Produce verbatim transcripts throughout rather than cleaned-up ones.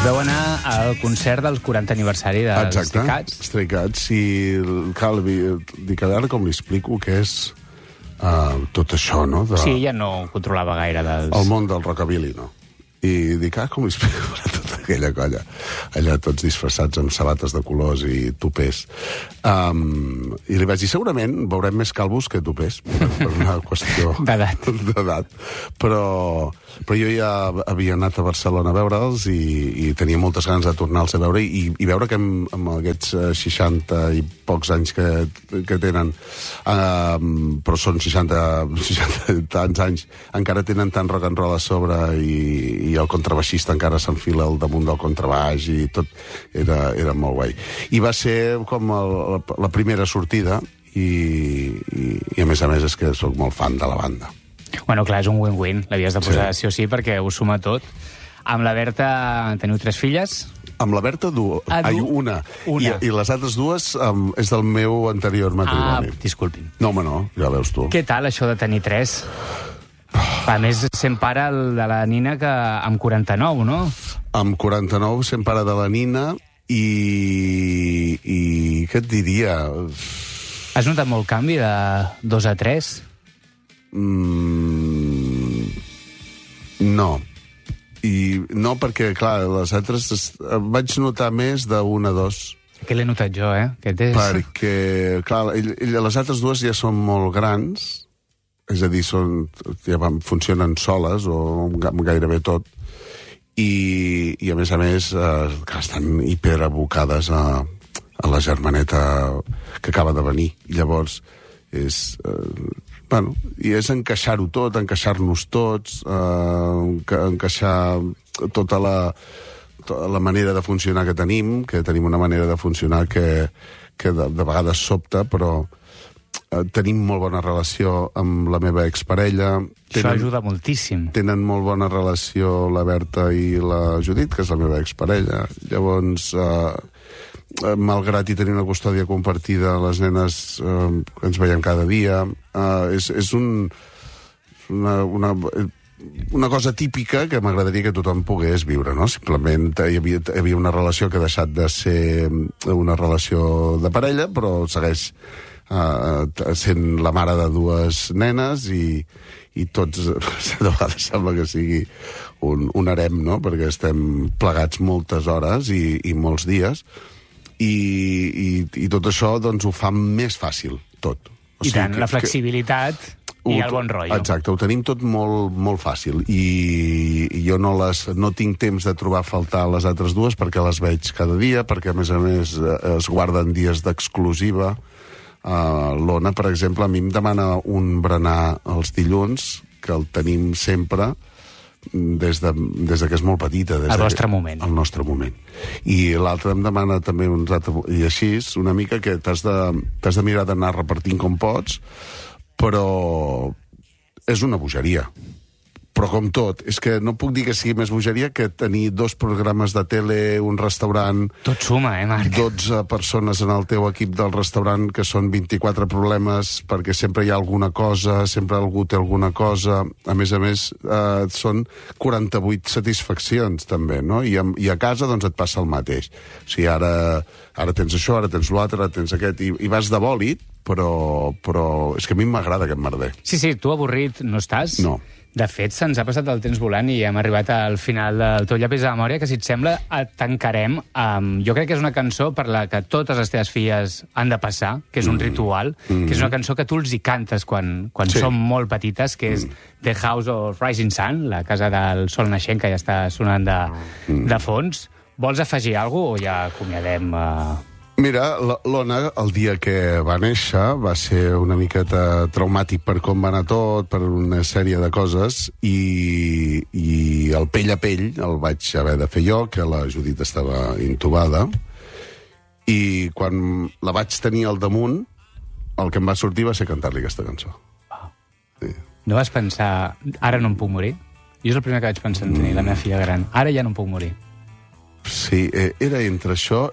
Vau anar al concert del quaranta aniversari dels Stray Cats. Stray Cats, i cal, dic, a veure com li explico què és uh, tot això, no? De... Sí, ella no controlava gaire dels... El món del rockabilly, no? I dic, ah, com li explico a tota aquella colla? Allà tots disfressats amb sabates de colors i tupers. Um, I li vaig dir, segurament veurem més calvos que tupers, per, per una qüestió d'edat. d'edat. Però, però jo ja havia anat a Barcelona a veure'ls i, i tenia moltes ganes de tornar-los a veure i, i veure que amb, amb aquests seixanta i pocs anys que, que tenen, um, però són seixanta, seixanta tants anys, encara tenen tant rock and roll a sobre i, i el contrabaixista encara s'enfila al damunt del contrabaix i tot era, era molt guai. I va ser com el, la primera sortida i, i, i a més a més és que sóc molt fan de la banda. Bueno, clar, és un win-win, l'havies de posar sí. sí o sí perquè ho suma tot. Amb la Berta teniu tres filles? Amb la Berta, du... ah, du... Ai, una. una. I, I les altres dues um, és del meu anterior matrimoni. Ah, disculpin. No, home, no, ja veus tu. Què tal això de tenir tres? A més, sent pare de la Nina que amb quaranta-nou, no? Amb quaranta-nou sent pare de la Nina i... i què et diria? Has notat molt canvi de dos a tres? Mm, no. I no perquè, clar, les altres es, vaig notar més d'un a dos. Què l'he notat jo, eh? Aquest és... Perquè, clar, ell, ell, les altres dues ja són molt grans, és a dir, són, ja van, funcionen soles o gairebé tot, i, i a més a més eh, que estan hiperabocades a, a la germaneta que acaba de venir. I llavors és... Eh, bueno, i és encaixar-ho tot, encaixar-nos tots, eh, encaixar tota la, tota la manera de funcionar que tenim, que tenim una manera de funcionar que, que de, de vegades sobta, però tenim molt bona relació amb la meva exparella. Tenen, Això ajuda moltíssim. Tenen molt bona relació la Berta i la Judit, que és la meva exparella. Llavors, eh, malgrat i tenir una custòdia compartida, les nenes eh, ens veiem cada dia. Eh, és, és un, una, una, una cosa típica que m'agradaria que tothom pogués viure, no? Simplement hi havia, hi havia una relació que ha deixat de ser una relació de parella, però segueix Uh, sent la mare de dues nenes i, i tots, de vegades sembla que sigui un, un harem, no? Perquè estem plegats moltes hores i, i molts dies i, i, i tot això doncs ho fa més fàcil, tot. O I sigui, tant, que, la flexibilitat que... i el bon rotllo. Exacte, ho tenim tot molt, molt fàcil i, i jo no, les, no tinc temps de trobar a faltar les altres dues perquè les veig cada dia, perquè a més a més es guarden dies d'exclusiva. Uh, L'Ona, per exemple, a mi em demana un berenar els dilluns, que el tenim sempre des de, des de que és molt petita. Des el de, vostre moment. El nostre moment. I l'altre em demana també uns altres... I així, una mica que t'has de, t'has de mirar d'anar repartint com pots, però és una bogeria. Però com tot, és que no puc dir que sigui més bogeria que tenir dos programes de tele, un restaurant... Tot suma, eh, Marc? dotze persones en el teu equip del restaurant, que són vint-i-quatre problemes, perquè sempre hi ha alguna cosa, sempre algú té alguna cosa. A més a més, eh, són quaranta-vuit satisfaccions, també, no? I a, i a casa, doncs, et passa el mateix. O sigui, ara, ara tens això, ara tens l'altre, ara tens aquest, i, i vas de bòlit, però, però és que a mi m'agrada aquest merder. Sí, sí, tu avorrit no estàs? No. De fet, se'ns ha passat el temps volant i hem arribat al final del teu llapis de memòria, que, si et sembla, et tancarem amb... Jo crec que és una cançó per la que totes les teves filles han de passar, que és un mm. ritual, mm. que és una cançó que tu els hi cantes quan, quan sí. són molt petites, que és mm. The House of Rising Sun, la casa del sol naixent, que ja està sonant de, mm. de fons. Vols afegir alguna cosa o ja acomiadem... Uh... Mira, l'Ona, el dia que va néixer, va ser una miqueta traumàtic per com va anar tot, per una sèrie de coses, i, i el pell a pell el vaig haver de fer jo, que la Judit estava intubada, i quan la vaig tenir al damunt, el que em va sortir va ser cantar-li aquesta cançó. Oh. Sí. No vas pensar, ara no em puc morir? Jo és el primer que vaig pensar en tenir mm. la meva filla gran. Ara ja no em puc morir. Sí, era entre això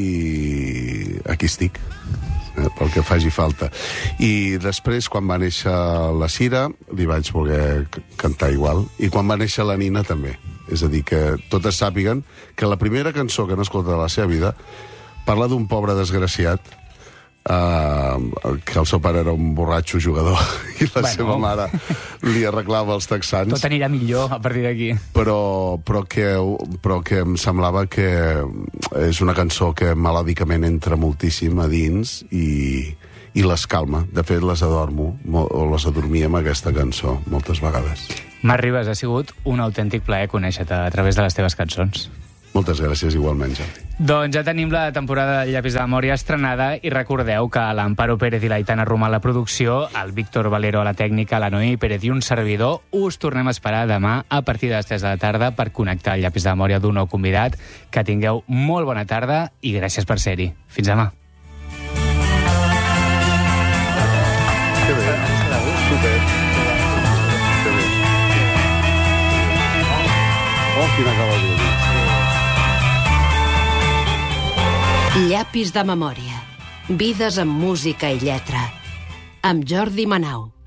i aquí estic, eh, pel que faci falta. I després, quan va néixer la Cira, li vaig voler cantar igual. I quan va néixer la Nina, també. És a dir, que totes sàpiguen que la primera cançó que han escoltat de la seva vida parla d'un pobre desgraciat uh, que el seu pare era un borratxo jugador i la bueno. seva mare li arreglava els texans. Tot anirà millor a partir d'aquí. Però, però, que, però que em semblava que és una cançó que melòdicament entra moltíssim a dins i, i les calma. De fet, les adormo, o les adormia amb aquesta cançó, moltes vegades. Marc Ribas, ha sigut un autèntic plaer conèixer-te a través de les teves cançons. Moltes gràcies, igualment, Jordi. Doncs ja tenim la temporada de Llapis de Memòria estrenada i recordeu que l'Amparo Pérez i l'Aitana Romà a la producció, el Víctor Valero a la tècnica, la Noemi Pérez i un servidor, us tornem a esperar demà a partir de les tres de la tarda per connectar el Llapis de Memòria d'un nou convidat. Que tingueu molt bona tarda i gràcies per ser-hi. Fins demà. Que bé. Super. Que bé. Oh, quina acaba de dir. Llapis de Memòria. Vides amb música i lletra. Amb Jordi Manau.